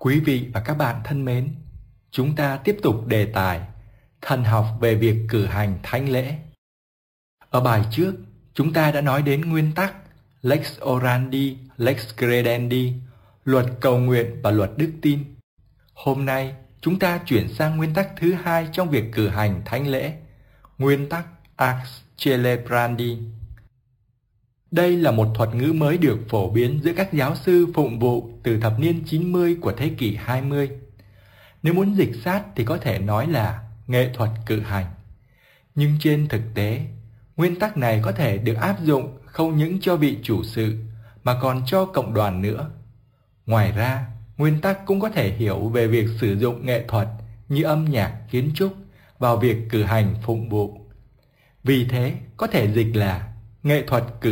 Quý vị và các bạn thân mến, chúng ta tiếp tục đề tài thần học về việc cử hành thánh lễ. Ở bài trước, chúng ta đã nói đến nguyên tắc Lex orandi, lex credendi, luật cầu nguyện và luật đức tin. Hôm nay, chúng ta chuyển sang nguyên tắc thứ hai trong việc cử hành thánh lễ, nguyên tắc Ars Celebrandi. Đây là một thuật ngữ mới được phổ biến giữa các giáo sư phụng vụ từ thập niên 90 của thế kỷ 20. Nếu muốn dịch sát thì có thể nói là nghệ thuật cử hành. Nhưng trên thực tế, nguyên tắc này có thể được áp dụng không những cho vị chủ sự mà còn cho cộng đoàn nữa. Ngoài ra, nguyên tắc cũng có thể hiểu về việc sử dụng nghệ thuật như âm nhạc, kiến trúc vào việc cử hành phụng vụ. Vì thế, có thể dịch là nghệ thuật cử